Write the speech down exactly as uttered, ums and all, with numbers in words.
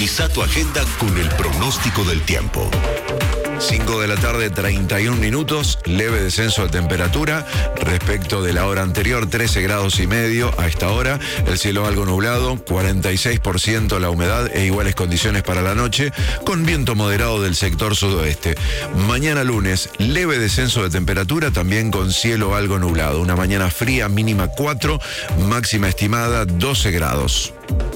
Organiza tu agenda con el pronóstico del tiempo. cinco de la tarde, treinta y un minutos, leve descenso de temperatura respecto de la hora anterior, trece grados y medio a esta hora, el cielo algo nublado, cuarenta y seis por ciento la humedad e iguales condiciones para la noche, con viento moderado del sector sudoeste. Mañana lunes, leve descenso de temperatura, también con cielo algo nublado, una mañana fría, mínima cuatro, máxima estimada doce grados.